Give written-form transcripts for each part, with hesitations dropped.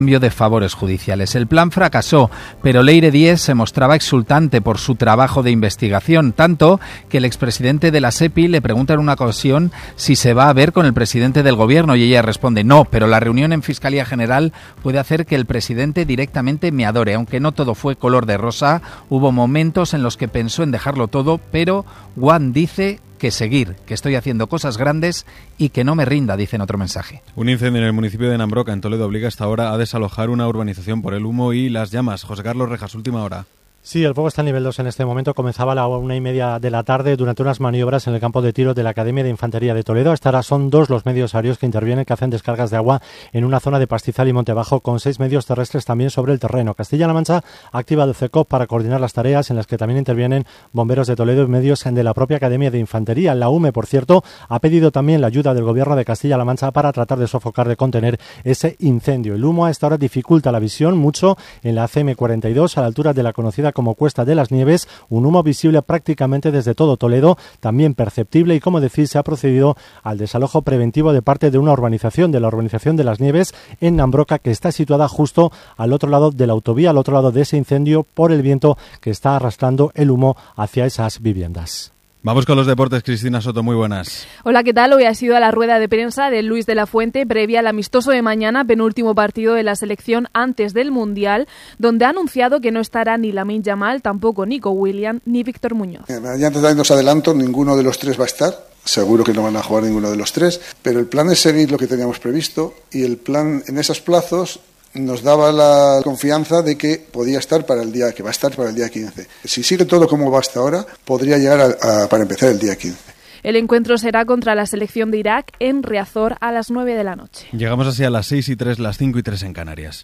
de favores judiciales. El plan fracasó, pero Leire Díez se mostraba exultante por su trabajo de investigación, tanto que el expresidente de la SEPI le pregunta en una ocasión si se va a ver con el presidente del gobierno y ella responde no, pero la reunión en Fiscalía General puede hacer que el presidente directamente me adore. Aunque no todo fue color de rosa, hubo momentos en los que pensó en dejarlo todo, pero Juan dice que seguir, que estoy haciendo cosas grandes y que no me rinda, dice en otro mensaje. Un incendio en el municipio de Nambroca, en Toledo, obliga hasta ahora a desalojar una urbanización por el humo y las llamas. José Carlos Rejas, última hora. Sí, el fuego está en nivel 2 en este momento. Comenzaba a la 1:30 de la tarde durante unas maniobras en el campo de tiro de la Academia de Infantería de Toledo. Hasta ahora son 2 los medios aéreos que intervienen, que hacen descargas de agua en una zona de pastizal y monte bajo, con 6 medios terrestres también sobre el terreno. Castilla-La Mancha ha activado el CECOP para coordinar las tareas, en las que también intervienen bomberos de Toledo y medios de la propia Academia de Infantería. La UME, por cierto, ha pedido también la ayuda del Gobierno de Castilla-La Mancha para tratar de sofocar, de contener ese incendio. El humo a esta hora dificulta la visión mucho en la CM42, a la altura de la conocida como Cuesta de las Nieves, un humo visible prácticamente desde todo Toledo, también perceptible, y como decís, se ha procedido al desalojo preventivo de parte de una urbanización, de la urbanización de las Nieves en Nambroca, que está situada justo al otro lado de la autovía, al otro lado de ese incendio, por el viento que está arrastrando el humo hacia esas viviendas. Vamos con los deportes. Cristina Soto, muy buenas. Hola, ¿qué tal? Hoy ha sido la rueda de prensa de Luis de la Fuente previa al amistoso de mañana, penúltimo partido de la selección antes del Mundial, donde ha anunciado que no estará ni Lamine Yamal, tampoco Nico Williams ni Víctor Muñoz. Ya antes os adelanto, ninguno de los 3 va a estar. Seguro que no van a jugar ninguno de los 3, pero el plan es seguir lo que teníamos previsto, y el plan en esos plazos nos daba la confianza de que podía estar para el día, que va a estar para el día 15. Si sigue todo como va hasta ahora, podría llegar para empezar el día 15. El encuentro será contra la selección de Irak en Riazor a las 9 de la noche. Llegamos así a las 6:03, las 5:03 en Canarias.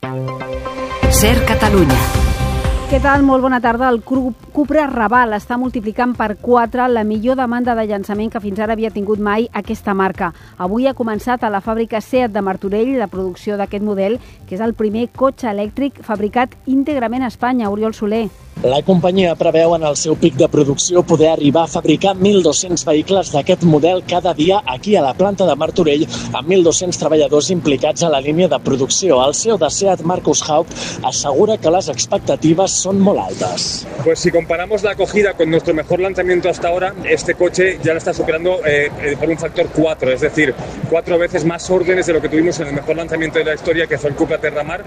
Ser Catalunya. Què tal? Molt bona tarda. El Cupra Raval està multiplicant per 4 la millor demanda de llançament que fins ara havia tingut mai aquesta marca. Avui ha començat a la fàbrica SEAT de Martorell la producció d'aquest model, que és el primer cotxe elèctric fabricat íntegrament a Espanya. Oriol Soler. La companyia preveu en el seu pic de producció poder arribar a fabricar 1.200 vehicles d'aquest model cada dia aquí a la planta de Martorell, amb 1.200 treballadors implicats a la línia de producció. El CEO de SEAT, Markus Haupt, assegura que les expectatives son muy altas. Pues si comparamos la acogida con nuestro mejor lanzamiento hasta ahora, este coche ya lo está superando por un factor 4, es decir, 4 veces más órdenes de lo que tuvimos en el mejor lanzamiento de la historia, que fue el Cupra Terramar,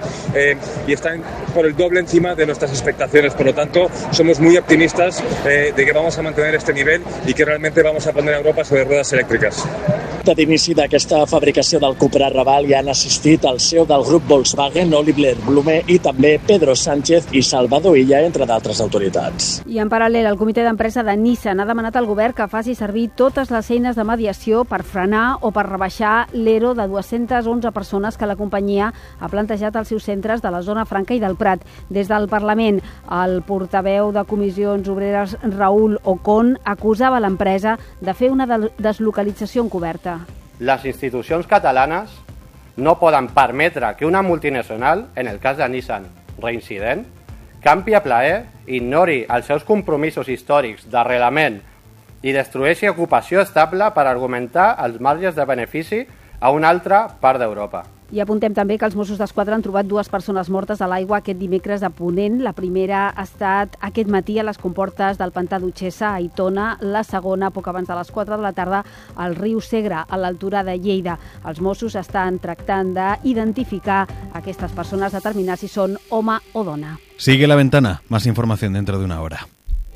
y están por el doble encima de nuestras expectaciones. Por lo tanto, somos muy optimistas de que vamos a mantener este nivel y que realmente vamos a poner a Europa sobre ruedas eléctricas. D'inici d'aquesta fabricació del Cupra Raval hi han assistit el CEO del grup Volkswagen, Oliver Blume, i també Pedro Sánchez i Salvador Illa, entre d'altres autoritats. I en paral·lel, el comitè d'empresa de Nissan ha demanat al govern que faci servir totes les eines de mediació per frenar o per rebaixar l'ERO de 211 persones que la companyia ha plantejat als seus centres de la zona franca i del Prat. Des del Parlament, el portaveu de Comissions Obreres, Raúl Ocon, acusava l'empresa de fer una deslocalització encoberta. Les institucions catalanes no poden permetre que una multinacional, en el cas de Nissan, reincident, campi a plaer, ignori els seus compromisos històrics d'arrelament i destrueixi ocupació estable per argumentar els marges de benefici a una altra part d'Europa. I apuntem també que els Mossos d'Esquadra han trobat 2 persones mortes a l'aigua aquest dimecres a Ponent. La primera ha estat aquest matí a les comportes del pantà d'Utxessa, a Aitona. La segona, poc abans de les 4 de la tarda, al riu Segre, a l'altura de Lleida. Els Mossos estan tractant d'identificar aquestes persones, determinar si són home o dona. Sigue La Ventana. Más información dentro de una hora.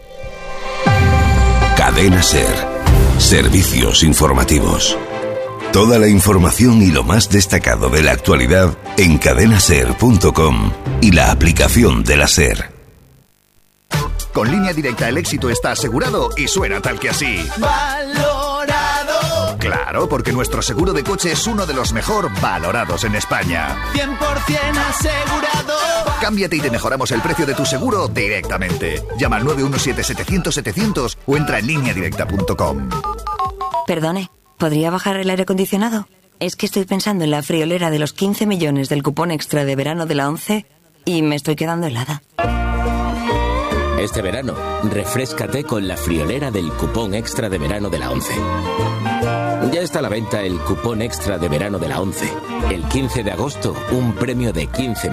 Cadena SER. Servicios informativos. Toda la información y lo más destacado de la actualidad en cadenaser.com y la aplicación de la SER. Con Línea Directa el éxito está asegurado y suena tal que así. ¡Valorado! Claro, porque nuestro seguro de coche es uno de los mejor valorados en España. 100% asegurado. Cámbiate y te mejoramos el precio de tu seguro directamente. Llama al 917-700-700 o entra en lineadirecta.com. Perdone, ¿podría bajar el aire acondicionado? Es que estoy pensando en la friolera de los 15 millones del cupón extra de verano de la 11 y me estoy quedando helada. Este verano, refréscate con la friolera del cupón extra de verano de la 11. Ya está a la venta el cupón extra de verano de la 11. El 15 de agosto, un premio de 15